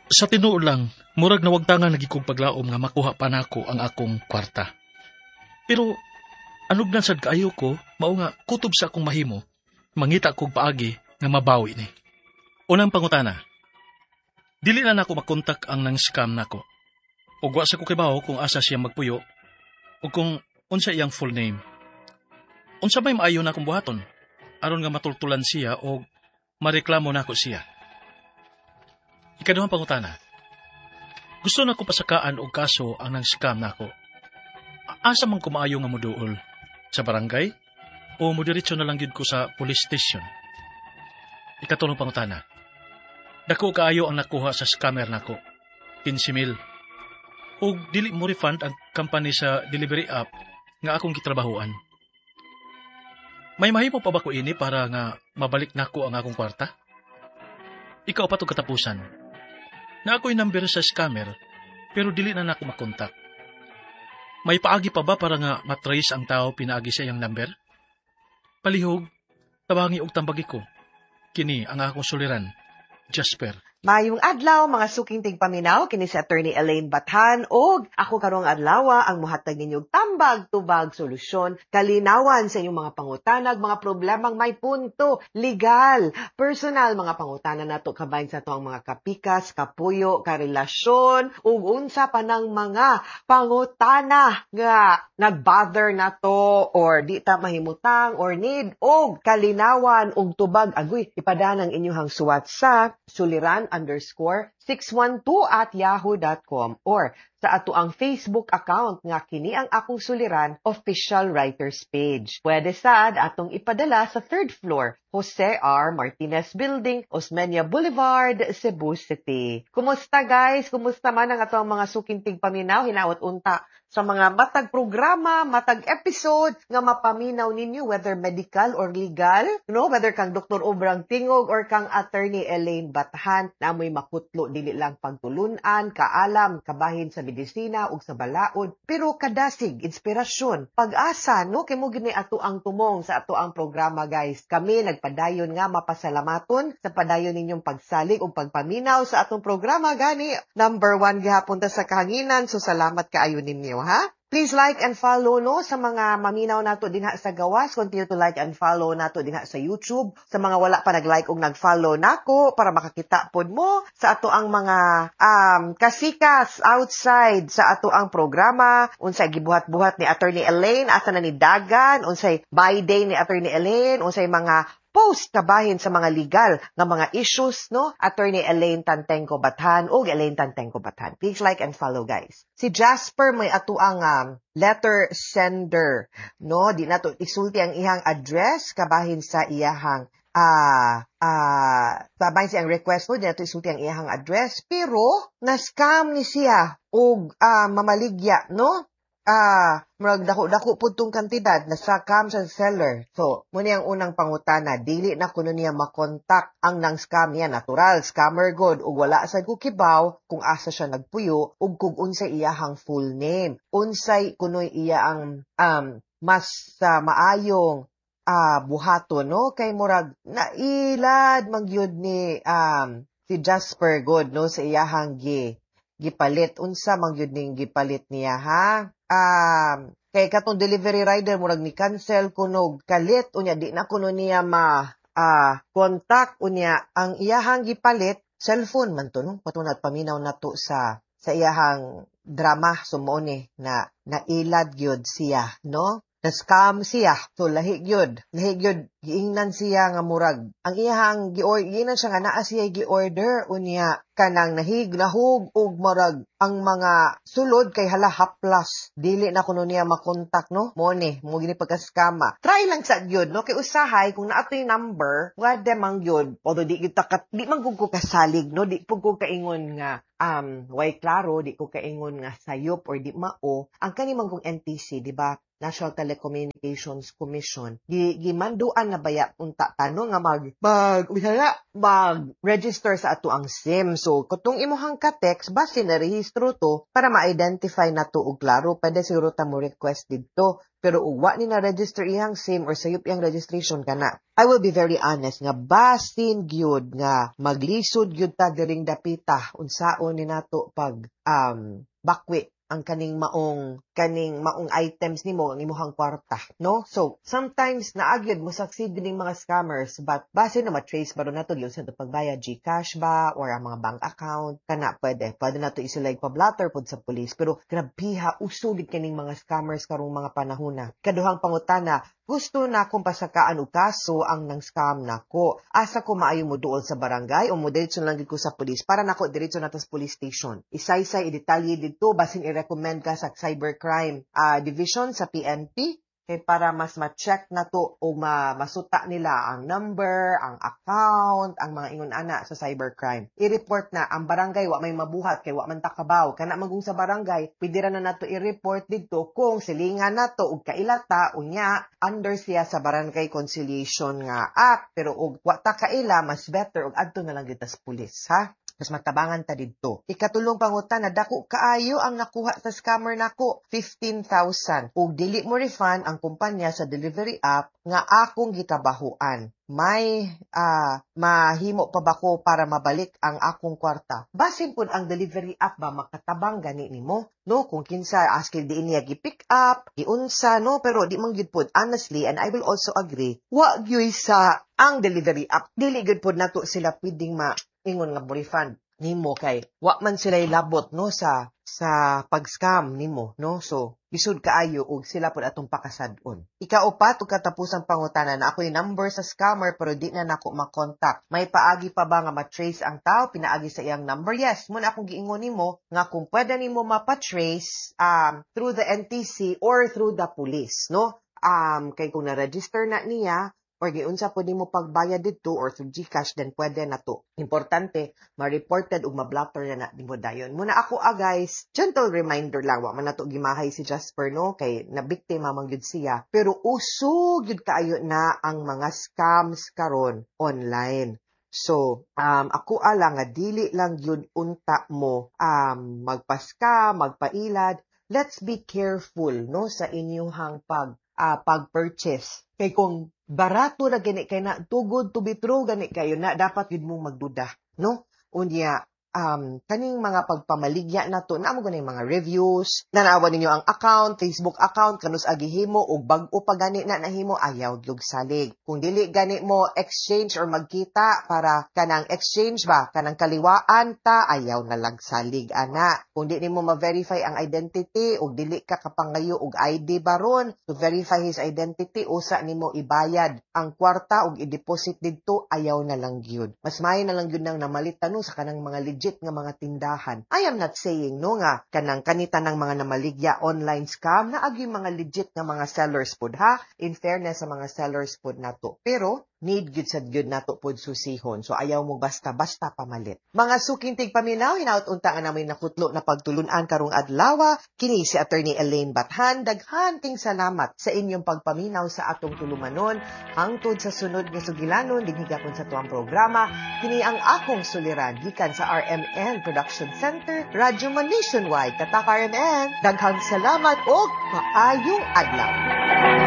Sa tinuo lang, murag nawagtangan lagi kong paglaom nga makuha pa nako ang akong kwarta. Pero anugnan sad kaayo ko, mao nga kutob sa akong mahimo, mangita kog paagi nga mabawi ni. Unang pangutana, dili na nako makontak ang nang scam nako. Ug wa sa ko kibaho kung asa siya magpuyo o kung unsa iyang full name. Unsa may maayo na akong buhaton aron nga matultulan siya o mareklamo nako siya. Ikaduhang pangutana, gusto na ko pasakaan og kaso ang nang scam nako. Asa man ko maayo nga moduol? Sa barangay? O mudiretso na lang yun ko sa police station? Ikatulong pangutana, dako kaayo ang nakuha sa scammer nako, 15,000. O dili mo refund ang company sa delivery app nga akong gitrabahuan. May mahimo pa ba ko ini para nga mabalik nako ang akong kwarta? Ikaw pa to katapusan. Na ako'y number sa scammer, pero dili na nako makontak. May paagi pa ba para nga matrace ang tao pinaagi sa iyang number? Palihog, tabangi og tambagi ko. Kini ang akong suliran, Jasper. Mayong adlaw, mga suking tigpaminaw, kini si Attorney Elaine Bathan, og ako karong adlaw ang muhatag ninyong tambag, tubag, solusyon, kalinawan sa inyong mga pangutanag, mga problemang may punto, legal, personal, mga pangutanan nato kabahin sa to ang mga kapikas, kapuyo, karelasyon, ug unsa pa ng mga pangutana nga nagbother na to, or di ta mahimutang, or need, og kalinawan, og tubag, agoy, ipadaan ang inyong suwat sa suliran_612@yahoo.com or sa ato ang Facebook account nga kini ang akong suliran official writers page. Pwede sad atong ipadala sa 3rd floor, Jose R. Martinez Building, Osmeña Boulevard, Cebu City. Kumusta guys? Kumusta man ang ato ang mga suking tigpaminaw? Hinaot unta sa mga matag programa, matag episode nga mapaminaw ninyo whether medical or legal, whether kang Dr. Obrang Tingog or kang Attorney Elaine Bathan na amoy makutlo dili lang pagtulunan, kaalam, kabahin sa medisina ug sa balaod, pero kadasig inspirasyon, pag-asa kay mo gini ato ang tumong sa ato ang programa guys. Kami nagpadayon nga mapasalamaton sa padayon ninyong pagsalig ug pagpaminaw sa atong programa gani. Number 1 gihapon ta sa kahanginan, so salamat kaayo ninyo ha. Please like and follow sa mga maminaw nato dinha sa gawas. Continue to like and follow nato dinha sa YouTube. Sa mga wala pa nag-like ug nag-follow nako para makakita pod mo sa ato ang mga kasikas outside sa ato ang programa. Unsay gibuhat-buhat ni Attorney Elaine, asa na ni dagan, unsay by day ni Attorney Elaine, unsay mga post kabahin sa mga legal nga mga issues, Attorney Elaine Tantengco Bathan o Elaine Tantengco Bathan. Please like and follow, guys. Si Jasper may ato ang letter sender, Di nato isulti ang ihang address kabahin sa iyahang kabahin siyang request di nato isulti ang iyahang address, pero na-scam ni siya og mamaligya, murag dako-dako pud tong kantidad na scam sa seller. So, muna ang unang pangutana, dili na kuno niya makontak ang nang scam niya, natural scammer god ug wala sad ko kibaw kung asa siya nagpuyo ug kung unsay iyahang full name. Unsay kunoy iya ang mas maayong buhaton, kay murag nailad magyud ni si Jasper god sa iyahang gipalit. Unsa magyud ning gipalit niya ha? Kay katong delivery rider murag ni cancel kunog kalit unya di na kuno niya contact unya ang iyahang gipalit cellphone man to patunat paminaw nato sa iyahang drama sumone na nailad gyud siya na-scam siya. So, lahi gyud giingnan siya nga murag. Ang iyahang giingnan siya nga naa siya gi-order unya kanang nahug ug murag ang mga sulod kay hala haplas. Dili na kuno niya makontak, mo gini pagka-scama. Try lang sa gyud, kay usahay kung naatoy number, wala mang gyud. Although di man ko kasalig, di pud ko kaingon nga way klaro, di ko kaingon nga sayop or di mao. Ang kanimang kong NTC, di ba? National Telecommunications Commission, gimanduan na baya unta tano nga mag-register sa ato ang SIM. So, kutong imuhang ka-text, base na rehistro to para ma-identify na to og klaro. Pwede siguro ta mo request dito. Pero ugwa ni na register iyang SIM or sayop iyang registration kana. I will be very honest nga basin gyud nga maglisod gyud ta diring dapita unsaon ni nato pag bakwi ang kaning maong items nimo ang imuhang kwarta, no? So sometimes naagyod mo succeed dining mga scammers, but base na ma-trace ba nato gyud sa pagbayad GCash ba or ang mga bank account kana pwede nato isulay pa blatter pod sa police. Pero grabiha usugid kaning mga scammers karong mga panahona. Kaduhang pangutana, gusto na akong pasakaan og kaso ang nang scam nako. Asa ko maayo mo duol sa barangay o mo diretso lang gid ko sa police para nako diretso na ta sa police station. Isaysay i-detalye dito basin i-recommend ka sa cybercrime division sa PNP kay para mas ma-check na to o masuta nila ang number, ang account, ang mga ingon ana sa cybercrime. I-report na ang barangay wa may mabuhat kay wa man takabaw. Kana magung sa barangay, pwede ra na nato i-report dito kung silingan nato og kailata unya under siya sa Barangay Conciliation nga Act. Pero og wa ta kaila, mas better og adto na lang kita sa pulis, ha? Mas matabangan ta didto. Ikatulong pangutan na dako kaayo ang nakuha sa scammer nako, 15,000. Ug dili mo refund ang kumpanya sa delivery app nga akong gitabahuan. May mahimo pa ba ko para mabalik ang akong kwarta? Basin pud ang delivery app ba makatabang gani nimo? No, kung kinsa askil di niya gi-pick up, giunsa no, pero di man gyud pud honestly, and I will also agree, wa gyud sa ang delivery app dili gyud pud nato sila pwedeng ingon nga refund nimo kay wa man sila labot no sa pag-scam nimo no. So bisud kaayo og sila pud atong pakasad-on. Ikaupat ug katapusang pangutana na ako'y number sa scammer pero di na nako makontak. May paagi pa ba nga ma-trace ang tao pinaagi sa iyang number? Yes, muna akong giingon nimo nga kung pwede nimo mapa-trace through the NTC or through the police no. Kay kung na-register na niya or giunsa po nimo pagbayad dito or through GCash, then pwede na to. Importante, ma-reported o ma-blocker na nimo dayon. Muna ako guys, gentle reminder lang, wa man nato gimahay si Jasper no, kay nabiktima man gyud siya. Pero usog gyud kaayo na ang mga scams karon online. So, ako alang nga dili lang yun unta mo magpa-scam, magpailad. Let's be careful no sa inyong pag-purchase. Kay kung barato na gani kay na tugod to be true gani kayo na dapat yun mong magduda no. Unya kaning mga pagpamaligya nato na mo ganay mga reviews nanawa ninyo ang account, Facebook account kanus agihimo og bag-o pa gani na nahimo ayaw gyud salig. Kung dili gani mo exchange or magkita para kanang exchange ba kanang kaliwaan ta ayaw na lang salig ana. Kung di nimo ma-verify ang identity og dili ka kapangayo og ID baron to verify his identity usa nimo ibayad ang kwarta og i-deposit didto ayaw na lang gyud. Mas maayo na lang gyud nang namalitan no sa kanang mga legit nga mga tindahan. I am not saying no nga kanang kanita ng mga namaligya online scam na agi mga legit nga mga sellers pod ha. In fairness sa mga sellers pod nato. Pero need gyud sad gyud nato pod susihon. So ayaw mo basta-basta pamalit. Mga sukintig paminaw hinaut-unta nga namin nakutlo na pagtulunan karong adlaw. Kini si Attorney Elaine Bathan. Daghan ting salamat sa inyong pagpaminaw sa atong tulumanon hangtod sa sunod nga sugilanon dinhi gapon sa tuwang programa. Kini ang akong suliran gikan sa RMN Production Center, Radyo Man Nationwide. Tatak RMN. Daghang salamat og maayong adlaw.